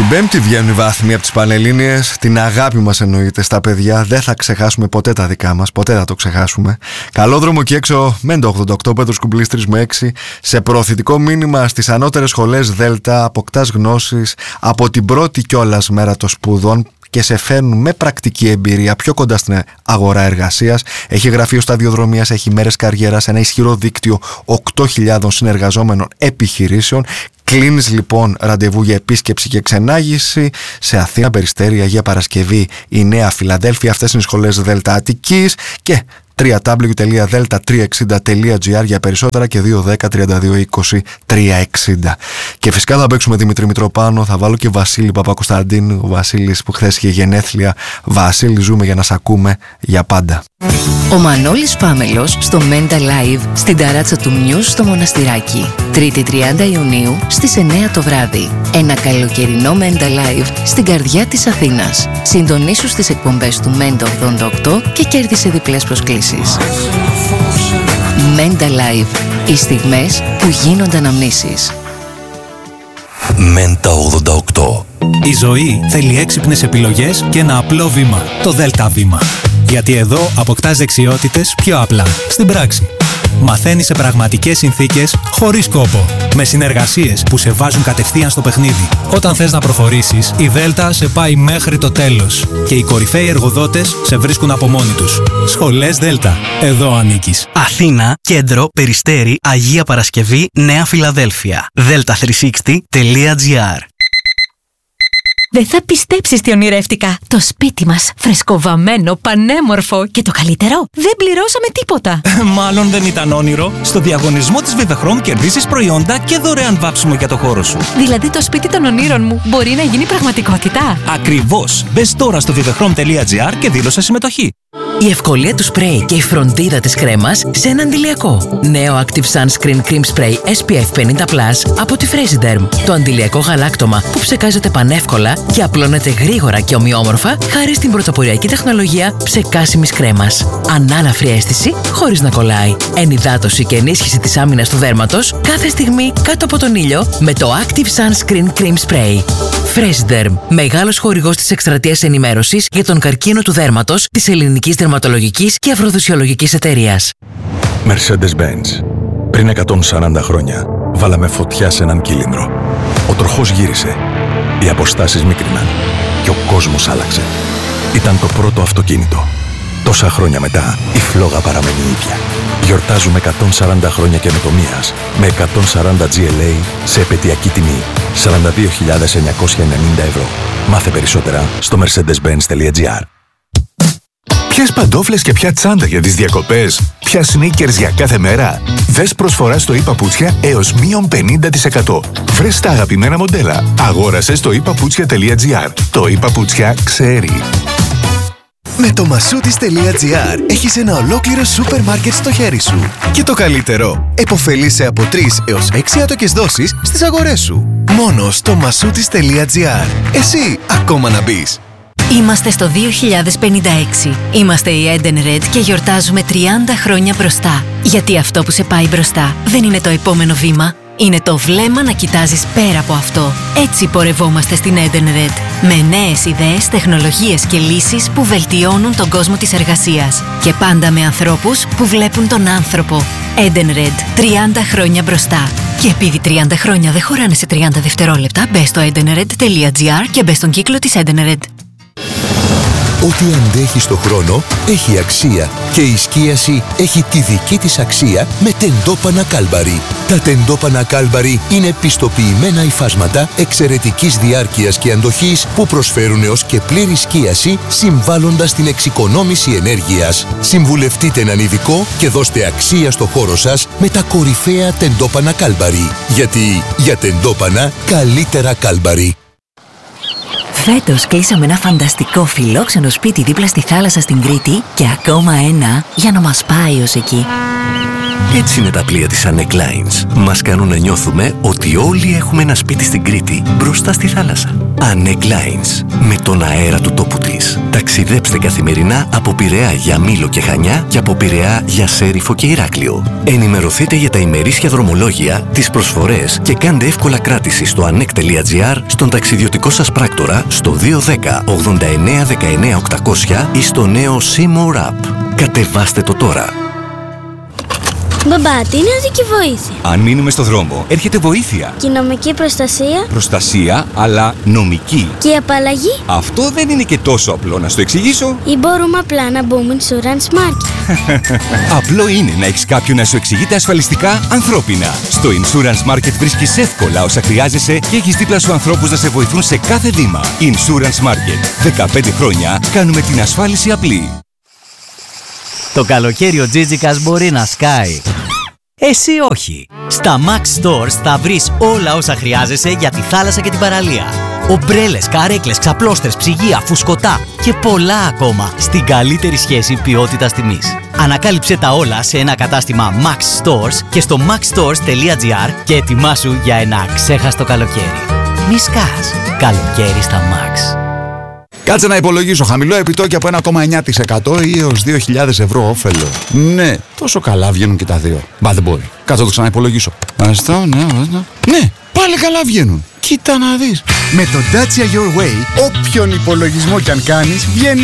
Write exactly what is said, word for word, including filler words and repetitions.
Την Πέμπτη βγαίνουν οι βάθμοι από τις Πανελλήνιες. Την αγάπη μας εννοείται στα παιδιά. Δεν θα ξεχάσουμε ποτέ τα δικά μας. Ποτέ θα το ξεχάσουμε. Καλό δρόμο και έξω. Μέντο ογδόντα οκτώ, Πέτρος Κουμπλής τρεις με έξι. Σε προωθητικό μήνυμα στις ανώτερες σχολές Δέλτα. Αποκτάς γνώσεις από την πρώτη κιόλας μέρα των σπουδών και σε φέρνουν με πρακτική εμπειρία πιο κοντά στην αγορά εργασίας. Έχει γραφείο σταδιοδρομίας, έχει μέρες καριέρας, ένα ισχυρό δίκτυο οκτώ χιλιάδων συνεργαζόμενων επιχειρήσεων. Κλείνεις λοιπόν ραντεβού για επίσκεψη και ξενάγηση σε Αθήνα, Περιστέρη, Αγία Παρασκευή, η Νέα Φιλαδέλφια. Αυτές είναι οι σχολές Δέλτα Αττικής και double-u double-u double-u τελεία δέλτα τριακόσια εξήντα τελεία τζι άρ για περισσότερα και δύο δέκα τριάντα δύο είκοσι τριακόσια εξήντα. Και φυσικά θα παίξουμε Δημήτρη Μητροπάνο, θα βάλω και Βασίλη Παπακοσταντίνου, ο Βασίλης που χθες είχε γενέθλια. Βασίλη, ζούμε για να σ' ακούμε για πάντα. Ο Μανώλης Φάμελος στο Μέντα Live στην ταράτσα του Μιούς στο Μοναστηράκι. Τρίτη τριάντα Ιουνίου στις εννιά το βράδυ. Ένα καλοκαιρινό Μέντα Live στην καρδιά της Αθήνας. Συντονίσου στις εκπομπές του Μέντα ογδόντα οκτώ και κέρδισε διπλές προσκλήσεις. Μέντα Live. Οι στιγμές που γίνονται αναμνήσεις. Μέντα ογδόντα οκτώ. Η ζωή θέλει έξυπνες επιλογές και ένα απλό βήμα. Το Δέλτα βήμα. Γιατί εδώ αποκτάς δεξιότητες πιο απλά, στην πράξη. Μαθαίνεις σε πραγματικές συνθήκες, χωρίς κόπο. Με συνεργασίες που σε βάζουν κατευθείαν στο παιχνίδι. Όταν θες να προχωρήσεις, η Δέλτα σε πάει μέχρι το τέλος. Και οι κορυφαίοι εργοδότες σε βρίσκουν από μόνοι τους. Σχολές Δέλτα. Εδώ ανήκεις. Αθήνα, Κέντρο, Περιστέρη, Αγία Παρασκευή, Νέα Φιλαδέλφια. δέλτα τριακόσια εξήντα τελεία τζι άρ. Δεν θα πιστέψεις τι ονειρεύτηκα. Το σπίτι μας, φρεσκοβαμμένο, πανέμορφο και το καλύτερο, δεν πληρώσαμε τίποτα. Μάλλον δεν ήταν όνειρο. Στο διαγωνισμό της Vivechrome κερδίσεις προϊόντα και δωρεάν βάψιμο για το χώρο σου. Δηλαδή το σπίτι των ονείρων μου μπορεί να γίνει πραγματικότητα. Ακριβώς. Μπες τώρα στο vivechrome τελεία τζι άρ και δήλωσε συμμετοχή. Η ευκολία του σπρέι και η φροντίδα της κρέμας σε ένα αντιλιακό. Νέο Active Sunscreen Cream Spray ες πι εφ πενήντα πλας από τη Fresiderm. Το αντιλιακό γαλάκτωμα που ψεκάζεται πανεύκολα και απλώνεται γρήγορα και ομοιόμορφα χάρη στην πρωτοποριακή τεχνολογία ψεκάσιμης κρέμας. Ανάλαφρη αίσθηση χωρίς να κολλάει. Ενυδάτωση και ενίσχυση της άμυνας του δέρματος κάθε στιγμή κάτω από τον ήλιο με το Active Sunscreen Cream Spray. Fresiderm, μεγάλος χορηγός της εκστρατείας ενημέρωσης για τον καρκίνο του δέρματος της Ελληνικής Δερματολογικής και Αφροδισιολογικής Εταιρείας. Mercedes-Benz. Πριν εκατόν σαράντα χρόνια, βάλαμε φωτιά σε έναν κύλινδρο. Ο τροχός γύρισε. Οι αποστάσεις μίκριναν. Και ο κόσμος άλλαξε. Ήταν το πρώτο αυτοκίνητο. Τόσα χρόνια μετά, η φλόγα παραμένει ίδια. Γιορτάζουμε εκατόν σαράντα χρόνια καινοτομίας με εκατόν σαράντα τζι ελ έι σε επαιτειακή τιμή σαράντα δύο χιλιάδες εννιακόσια ενενήντα ευρώ. Μάθε περισσότερα στο mercedes benz τελεία τζι άρ. Ποιες παντόφλες και ποια τσάντα για τις διακοπές, ποια sneakers για κάθε μέρα. Δες προσφορά στο ePaputsια έως μείον πενήντα τοις εκατό. Βρες τα αγαπημένα μοντέλα. Αγόρασε στο ePaputsια τελεία τζι άρ. Το ePaputsια ξέρει. Με το μασούτις τελεία τζι άρ έχεις ένα ολόκληρο σούπερ μάρκετ στο χέρι σου. Και το καλύτερο, επωφελείσαι από τρεις έως έξι άτοκες δόσεις στις αγορές σου. Μόνο στο μασούτις τελεία τζι άρ. Εσύ ακόμα να μπεις. Είμαστε στο δύο χιλιάδες πενήντα έξι. Είμαστε η Edenred και γιορτάζουμε τριάντα χρόνια μπροστά. Γιατί αυτό που σε πάει μπροστά δεν είναι το επόμενο βήμα. Είναι το βλέμμα να κοιτάζεις πέρα από αυτό. Έτσι πορευόμαστε στην Edenred. Με νέες ιδέες, τεχνολογίες και λύσεις που βελτιώνουν τον κόσμο της εργασίας. Και πάντα με ανθρώπους που βλέπουν τον άνθρωπο. Edenred. τριάντα χρόνια μπροστά. Και επειδή τριάντα χρόνια δεν χωράνε σε τριάντα δευτερόλεπτα, μπες στο edenred τελεία τζι άρ και μπες στον κύκλο της Edenred. Ό,τι αντέχει στο χρόνο έχει αξία και η σκίαση έχει τη δική της αξία με τεντόπανα Κάλμπαρι. Τα τεντόπανα Κάλμπαρι είναι πιστοποιημένα υφάσματα εξαιρετικής διάρκειας και αντοχής που προσφέρουν έως και πλήρη σκίαση συμβάλλοντας στην εξοικονόμηση ενέργειας. Συμβουλευτείτε έναν ειδικό και δώστε αξία στο χώρο σας με τα κορυφαία τεντόπανα Κάλμπαρι. Γιατί για τεντόπανα καλύτερα Κάλμπαρι. Φέτος κλείσαμε ένα φανταστικό φιλόξενο σπίτι δίπλα στη θάλασσα στην Κρήτη και ακόμα ένα για να μας πάει ως εκεί. Έτσι είναι τα πλοία της Anec Lines. Μας κάνουν να νιώθουμε ότι όλοι έχουμε ένα σπίτι στην Κρήτη, μπροστά στη θάλασσα. Anec Lines. Με τον αέρα του τόπου της. Ταξιδέψτε καθημερινά από Πειραιά για Μήλο και Χανιά και από Πειραιά για Σέριφο και Ηράκλειο. Ενημερωθείτε για τα ημερήσια δρομολόγια, τις προσφορές και κάντε εύκολα κράτηση στο anec.gr, στον ταξιδιωτικό σας πράκτορα, στο δύο ένα μηδέν ογδόντα εννέα δεκαεννέα οκτακόσια ή στο νέο Seymour App. Κατεβάστε το τώρα. Μπαμπά, τι είναι οδική βοήθεια? Αν μείνουμε στο δρόμο, έρχεται βοήθεια. Και η νομική προστασία? Προστασία, αλλά νομική. Και η απαλλαγή? Αυτό δεν είναι και τόσο απλό, να σου το εξηγήσω. Ή μπορούμε απλά να μπούμε Insurance Market? Απλό είναι να έχεις κάποιον να σου εξηγείται ασφαλιστικά ανθρώπινα. Στο Insurance Market βρίσκεις εύκολα όσα χρειάζεσαι και έχεις δίπλα σου ανθρώπους να σε βοηθούν σε κάθε βήμα. Insurance Market. δεκαπέντε χρόνια κάνουμε την ασφάλιση απλή. Το καλοκαίρι ο Τζίτζικας μπορεί να σκάει. Εσύ όχι. Στα Max Stores θα βρεις όλα όσα χρειάζεσαι για τη θάλασσα και την παραλία. Ομπρέλες, καρέκλες, ξαπλώστρες, ψυγεία, φουσκωτά και πολλά ακόμα στην καλύτερη σχέση ποιότητας τιμής. Ανακάλυψε τα όλα σε ένα κατάστημα Max Stores και στο maxstores.gr και ετοιμάσου για ένα ξέχαστο καλοκαίρι. Μη σκάς. Καλοκαίρι στα Max. Κάτσε να υπολογίσω. Χαμηλό επιτόκιο από ένα κόμμα εννέα τοις εκατό ή έως δύο χιλιάδες ευρώ όφελο. Ναι, τόσο καλά βγαίνουν και τα δύο. Μπα, δεν μπορεί. Κάτσε να το ξαναυπολογίσω. Αυτό, ναι, ναι. Ναι, πάλι καλά βγαίνουν. Κοίτα να δεις. Με το Dacia Your Way, όποιον υπολογισμό κι αν κάνεις, βγαίνει